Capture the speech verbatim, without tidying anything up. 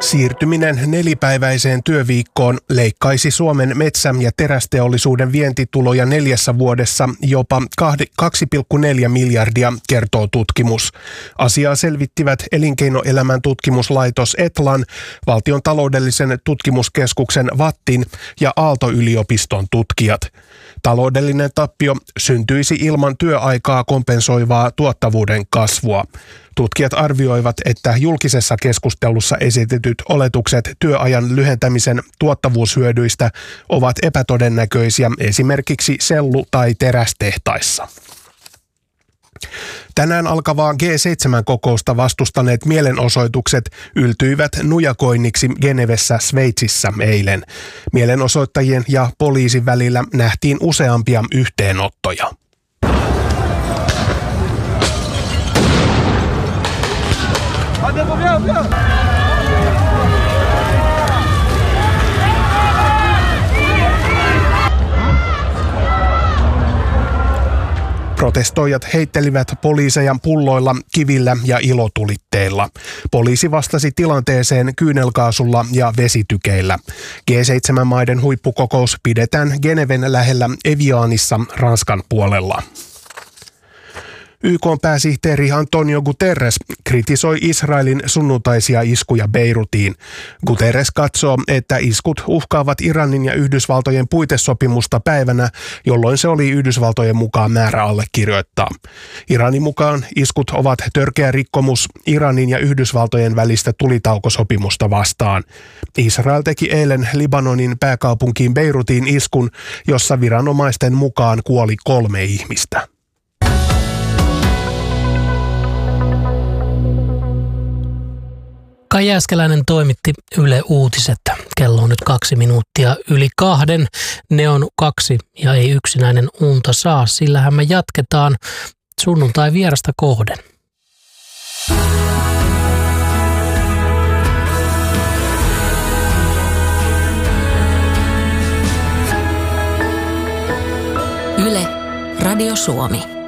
Siirtyminen nelipäiväiseen työviikkoon leikkaisi Suomen metsä- ja terästeollisuuden vientituloja neljässä vuodessa jopa kaksi pilkku neljä miljardia, kertoo tutkimus. Asiaa selvittivät Elinkeinoelämän tutkimuslaitos Etlan, Valtion taloudellisen tutkimuskeskuksen VATTin ja Aalto-yliopiston tutkijat. Taloudellinen tappio syntyisi ilman työaikaa kompensoivaa tuottavuuden kasvua. Tutkijat arvioivat, että julkisessa keskustelussa esitetyt oletukset työajan lyhentämisen tuottavuushyödyistä ovat epätodennäköisiä esimerkiksi sellu- tai terästehtaissa. Tänään alkavaa G seitsemän -kokousta vastustaneet mielenosoitukset yltyivät nujakoinniksi Genevessä, Sveitsissä eilen. Mielenosoittajien ja poliisin välillä nähtiin useampia yhteenottoja. Protestoijat heittelivät poliiseja pulloilla, kivillä ja ilotulitteilla. Poliisi vastasi tilanteeseen kyynelkaasulla ja vesitykeillä. G seitsemän -maiden huippukokous pidetään Geneven lähellä Evianissa, Ranskan puolella. Y K:n pääsihteeri Antonio Guterres kritisoi Israelin sunnuntaisia iskuja Beirutiin. Guterres katsoo, että iskut uhkaavat Iranin ja Yhdysvaltojen puitesopimusta päivänä, jolloin se oli Yhdysvaltojen mukaan määrä allekirjoittaa. Iranin mukaan iskut ovat törkeä rikkomus Iranin ja Yhdysvaltojen välistä tulitaukosopimusta vastaan. Israel teki eilen Libanonin pääkaupunkiin Beirutiin iskun, jossa viranomaisten mukaan kuoli kolme ihmistä. Kai Jääskeläinen toimitti Yle Uutiset. Kello on nyt kaksi minuuttia yli kahden. Ne on kaksi ja ei yksinäinen unta saa. Sillähän me jatketaan sunnuntai vierasta kohden. Yle, Radio Suomi.